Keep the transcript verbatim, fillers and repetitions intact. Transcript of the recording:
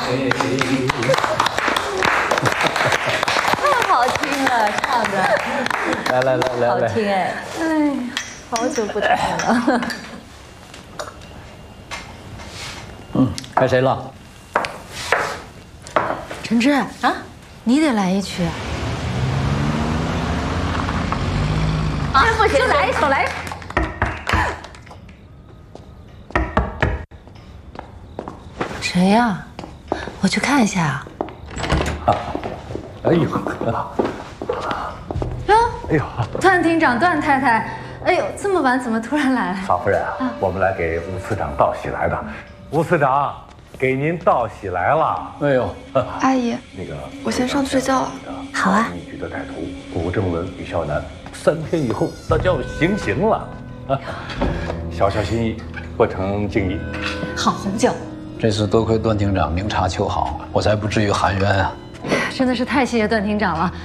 太好听了，唱的。 来来来来来， 好听哎，哎，好久不听了。 嗯，该谁了？ 陈志啊，你得来一曲。啊，不行，来一首，来一首。谁呀？我去看一下。 哎呦， 哟， 哎呦， 段厅长、段太太，哎呦，这么晚怎么突然来了？ 少夫人啊，我们来给吴司长道喜来的。吴司长，给您道喜来了。 哎呦， 阿姨， 那个， 我先上去睡觉了。 好啊。 一局的歹徒古正伦、李孝南，三天以后那就要行刑了啊！小小心意，不成敬意。 好红酒。 这次多亏段厅长明察秋毫，我才不至于含冤啊。 真的是太谢谢段厅长了。